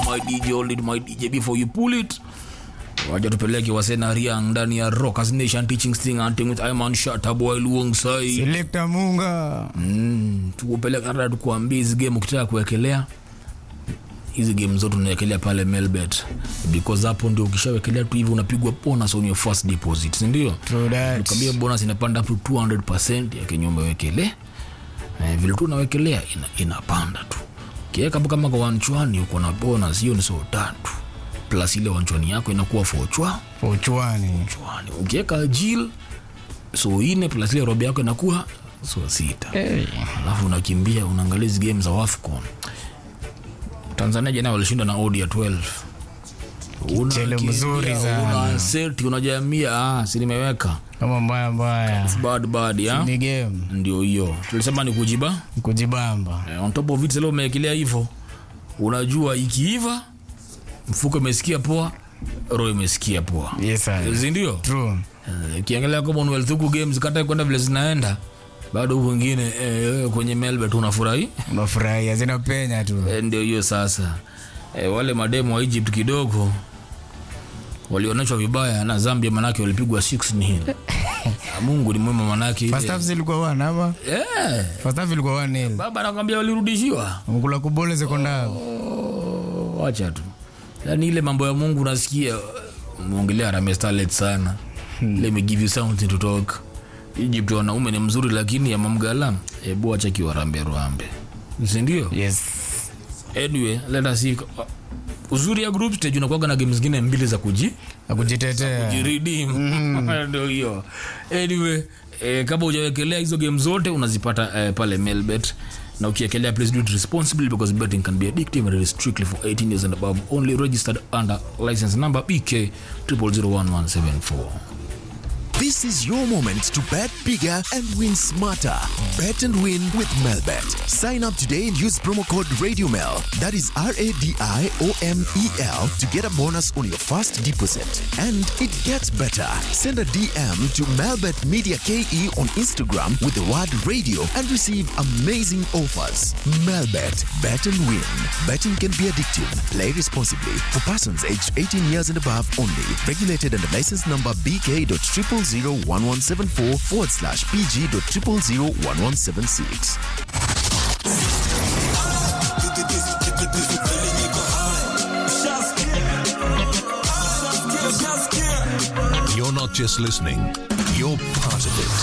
my DJ, hold it my DJ before you pull it. Waja tupeleke wasena Riang ndani ya Rockers Nation teaching sting hunting with Iman Shatta boy Luong Sai. Selector Munga. Tukupeleka hata tukuambia hizi game ukitaka kuwekelea. Hizi game zote unawekelea pale Melbet. Because hapo ndio ukishawekelea tu hivi unapigwa bonus on your first deposit, si ndio? True that. Nikwambia bonus inapanda up to 200% ya kenye umewekelea. Vile tu unawekelea inapanda tu. Kiweka kama kwa wanchwani uko na bonus hiyo ni so tatu. Plus ile wanchwani yako inakuwa fochwani. Ukiweka Jill so ine plus ile robe yako inakuwa so 6. Alafu unakimbia unaangalia hizo games za AFCON. Tanzania jana walishinda na odd ya 12. Chele mzuri sana. Una set unajamia si nimeweka. Kama mbaya. Bad ya. Ni game. Ndio hiyo. Tulisema ni kujibamba. On top of it leo umewekelea hivyo. Unajua ikiiva mfuko umesikia poa, roho imesikia poa. Yes sir. Ndio? True. Kiangalia Commonwealth huko games kata kwenda vile zinaenda. Bado huko wengine kwenye Melbourne unafurahi zinapenya tu. Ndio hiyo sasa. Wale mademo wa Egypt kidogo walioneshwa vibaya na Zambia manake walipigwa 6-0. Mungu ni mwema manake ile. First half zilikuwa 1 ama? First half ilikuwa 1-0. Baba anakuambia walirudishiwa. Mkula kubole sekondari. Acha tu. Yaani ile mambo ya Mungu unasikia muongelea Harambee Starlets sana. Let me give you something to talk. Egypt wanaume ni mzuri lakini ya mamgala hebu acha kiwa Harambee. Ndio? Yes. Anyway, let us see. Uzuri ya group stage unakuwa na games zingine mbili za kujitetea. Kujiredeem. Ndio hiyo. Anyway, kama hujawekelea hizo games zote unazipata pale Melbet. Na ukiekelea please do it responsibly because betting can be addictive and it is strictly for 18 years and above. Only registered under license number BK 0001174. This is your moment to bet bigger and win smarter. Bet and win with Melbet. Sign up today and use promo code RadioMel. That is RADIOMEL to get a bonus on your first deposit. And it gets better. Send a DM to Melbet Media KE on Instagram with the word radio and receive amazing offers. Melbet. Bet and win. Betting can be addictive. Play responsibly. For persons aged 18 years and above only. Regulated under license number BK.0001174/PG.0001176. You're not just listening, you're part of it.